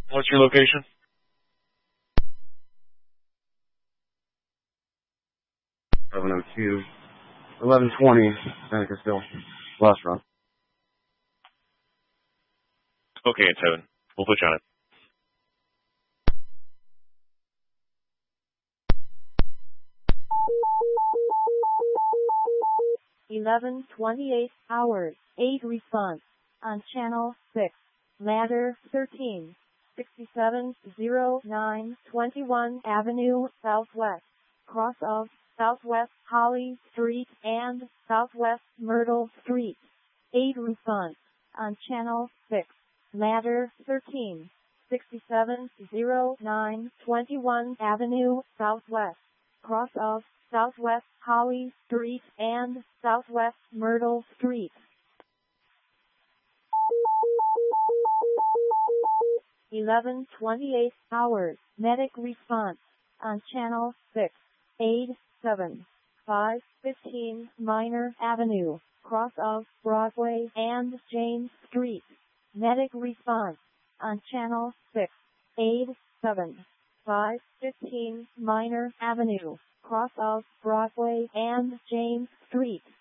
What's your location? 1102, 1120, Seneca still, last run. Okay, it's 7. We'll put you on it. hours, 8 response. On channel 6. Ladder 13. 6709 21 Avenue Southwest. Cross of Southwest Holly Street and Southwest Myrtle Street. 8 response. On channel 6. Ladder 13. 6709 21 Avenue Southwest. Cross of Southwest Holly Street and Southwest Myrtle Street. 11:28 medic response on channel 6. 87515 Minor Avenue, cross of Broadway and James Street. Medic response on channel 6. 87515 Minor Avenue, cross of Broadway and James Street.